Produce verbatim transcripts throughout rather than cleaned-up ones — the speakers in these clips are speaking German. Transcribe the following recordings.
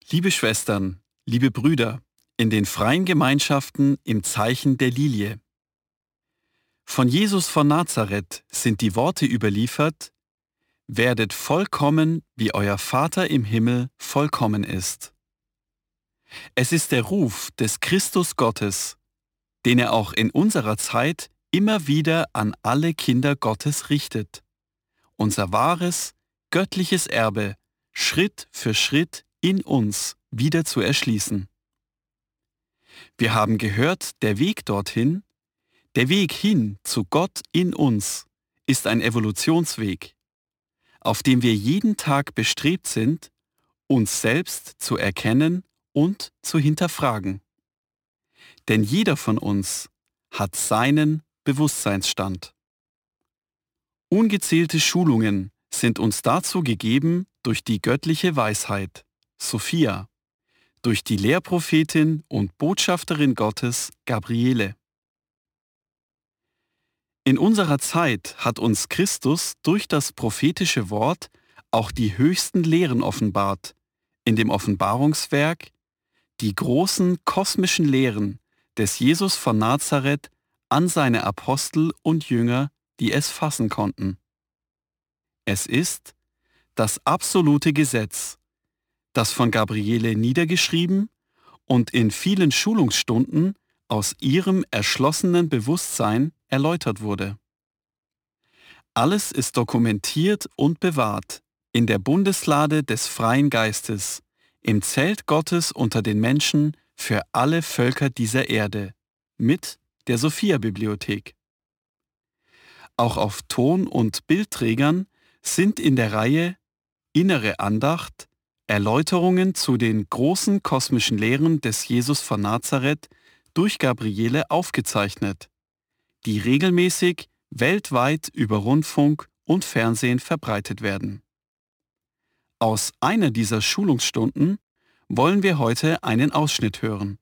Liebe Schwestern, liebe Brüder, in den freien Gemeinschaften im Zeichen der Lilie. Von Jesus von Nazareth sind die Worte überliefert: Werdet vollkommen, wie euer Vater im Himmel vollkommen ist. Es ist der Ruf des Christus Gottes, den er auch in unserer Zeit immer wieder an alle Kinder Gottes richtet. Unser wahres, göttliches Erbe Schritt für Schritt in uns wieder zu erschließen. Wir haben gehört, der Weg dorthin, der Weg hin zu Gott in uns, ist ein Evolutionsweg, auf dem wir jeden Tag bestrebt sind, uns selbst zu erkennen und zu hinterfragen. Denn jeder von uns hat seinen Bewusstseinsstand. Ungezählte Schulungen sind uns dazu gegeben durch die göttliche Weisheit, Sophia, durch die Lehrprophetin und Botschafterin Gottes, Gabriele. In unserer Zeit hat uns Christus durch das prophetische Wort auch die höchsten Lehren offenbart, in dem Offenbarungswerk, die großen kosmischen Lehren des Jesus von Nazareth an seine Apostel und Jünger, die es fassen konnten. Es ist das absolute Gesetz, das von Gabriele niedergeschrieben und in vielen Schulungsstunden aus ihrem erschlossenen Bewusstsein erläutert wurde. Alles ist dokumentiert und bewahrt in der Bundeslade des freien Geistes, im Zelt Gottes unter den Menschen für alle Völker dieser Erde, mit der Sophia-Bibliothek. Auch auf Ton- und Bildträgern sind in der Reihe Innere Andacht Erläuterungen zu den großen kosmischen Lehren des Jesus von Nazareth durch Gabriele aufgezeichnet, die regelmäßig weltweit über Rundfunk und Fernsehen verbreitet werden. Aus einer dieser Schulungsstunden wollen wir heute einen Ausschnitt hören.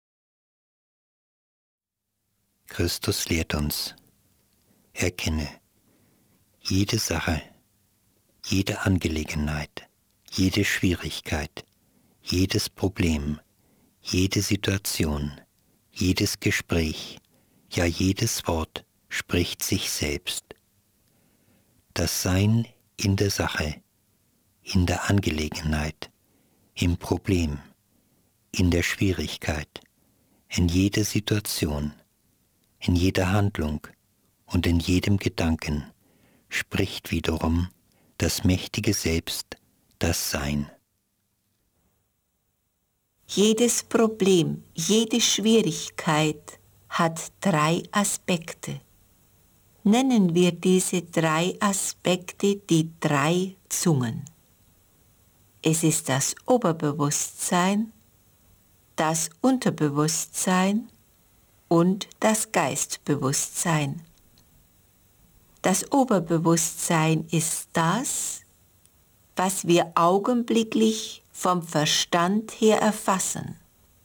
Christus lehrt uns: Erkenne jede Sache, jede Angelegenheit, jede Schwierigkeit, jedes Problem, jede Situation, jedes Gespräch, ja jedes Wort spricht sich selbst. Das Sein in der Sache, in der Angelegenheit, im Problem, in der Schwierigkeit, in jeder Situation, in jeder Handlung und in jedem Gedanken spricht wiederum das mächtige Selbst, das Sein. Jedes Problem, jede Schwierigkeit hat drei Aspekte. Nennen wir diese drei Aspekte die drei Zungen. Es ist das Oberbewusstsein, das Unterbewusstsein und das Geistbewusstsein. Das Oberbewusstsein ist das, was wir augenblicklich vom Verstand her erfassen.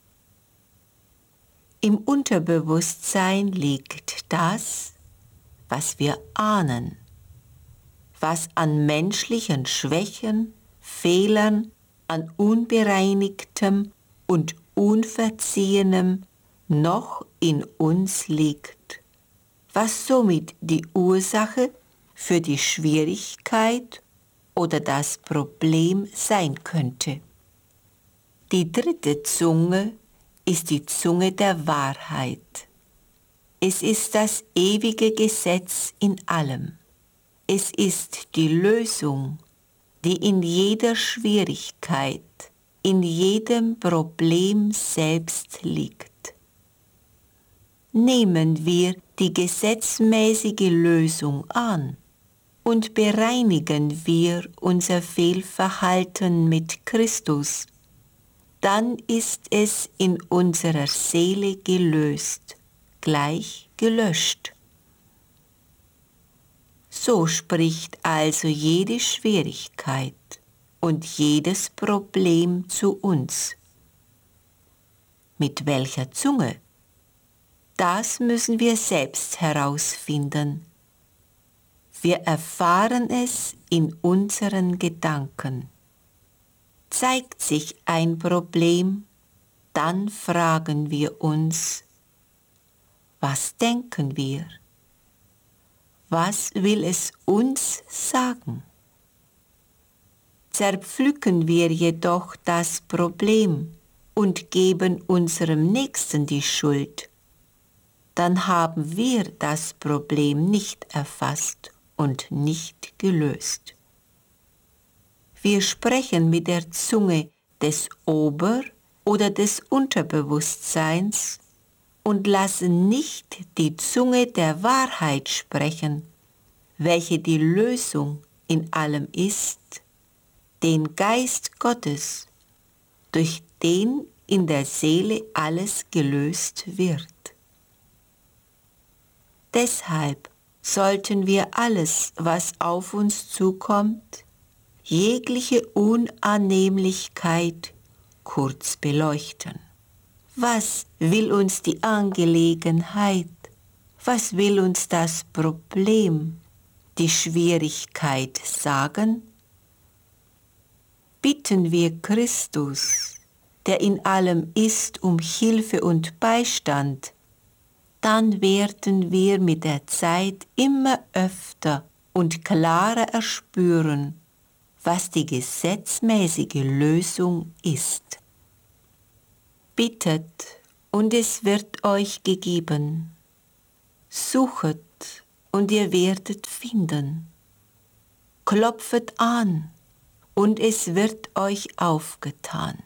Im Unterbewusstsein liegt das, was wir ahnen, was an menschlichen Schwächen, Fehlern, an Unbereinigtem und Unverziehenem noch in uns liegt, was somit die Ursache für die Schwierigkeit oder das Problem sein könnte. Die dritte Zunge ist die Zunge der Wahrheit. Es ist das ewige Gesetz in allem. Es ist die Lösung, die in jeder Schwierigkeit, in jedem Problem selbst liegt. Nehmen wir die gesetzmäßige Lösung an und bereinigen wir unser Fehlverhalten mit Christus, dann ist es in unserer Seele gelöst, gleich gelöscht. So spricht also jede Schwierigkeit und jedes Problem zu uns. Mit welcher Zunge? Das müssen wir selbst herausfinden. Wir erfahren es in unseren Gedanken. Zeigt sich ein Problem, dann fragen wir uns, was denken wir? Was will es uns sagen? Zerpflücken wir jedoch das Problem und geben unserem Nächsten die Schuld, dann haben wir das Problem nicht erfasst und nicht gelöst. Wir sprechen mit der Zunge des Ober- oder des Unterbewusstseins und lassen nicht die Zunge der Wahrheit sprechen, welche die Lösung in allem ist, den Geist Gottes, durch den in der Seele alles gelöst wird. Deshalb sollten wir alles, was auf uns zukommt, jegliche Unannehmlichkeit kurz beleuchten. Was will uns die Angelegenheit? Was will uns das Problem, die Schwierigkeit sagen? Bitten wir Christus, der in allem ist, um Hilfe und Beistand, dann werden wir mit der Zeit immer öfter und klarer erspüren, was die gesetzmäßige Lösung ist. Bittet, und es wird euch gegeben. Suchet, und ihr werdet finden. Klopfet an, und es wird euch aufgetan.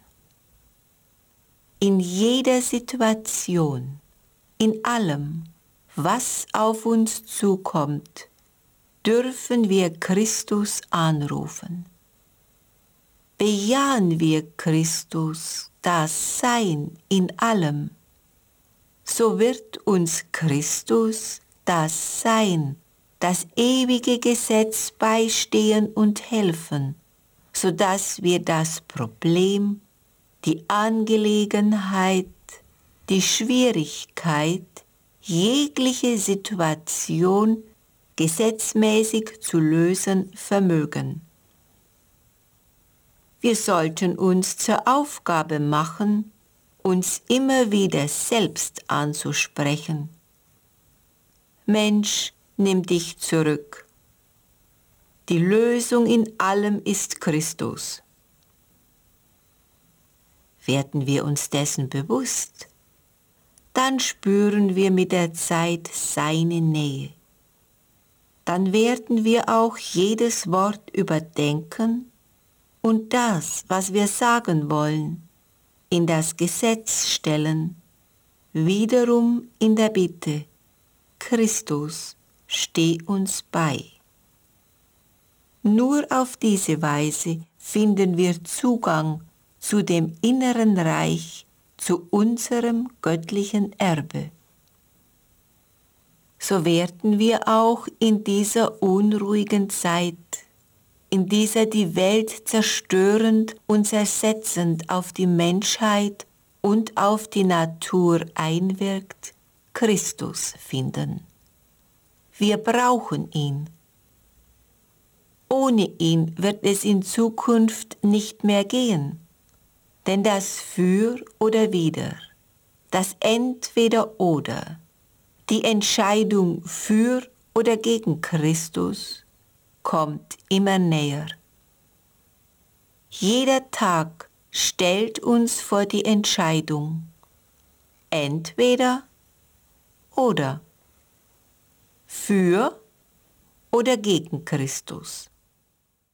In jeder Situation, in allem, was auf uns zukommt, dürfen wir Christus anrufen. Bejahen wir Christus, das Sein in allem, so wird uns Christus, das Sein, das ewige Gesetz beistehen und helfen, so dass wir das Problem, die Angelegenheit, die Schwierigkeit, jegliche Situation gesetzmäßig zu lösen vermögen. Wir sollten uns zur Aufgabe machen, uns immer wieder selbst anzusprechen. Mensch, nimm dich zurück. Die Lösung in allem ist Christus. Werden wir uns dessen bewusst, dann spüren wir mit der Zeit seine Nähe. Dann werden wir auch jedes Wort überdenken und das, was wir sagen wollen, in das Gesetz stellen, wiederum in der Bitte, Christus, steh uns bei. Nur auf diese Weise finden wir Zugang zu dem inneren Reich, zu unserem göttlichen Erbe. So werden wir auch in dieser unruhigen Zeit, in dieser die Welt zerstörend und zersetzend auf die Menschheit und auf die Natur einwirkt, Christus finden. Wir brauchen ihn. Ohne ihn wird es in Zukunft nicht mehr gehen, denn das Für oder Wider, das Entweder-Oder, die Entscheidung für oder gegen Christus kommt immer näher. Jeder Tag stellt uns vor die Entscheidung, entweder oder, für oder gegen Christus.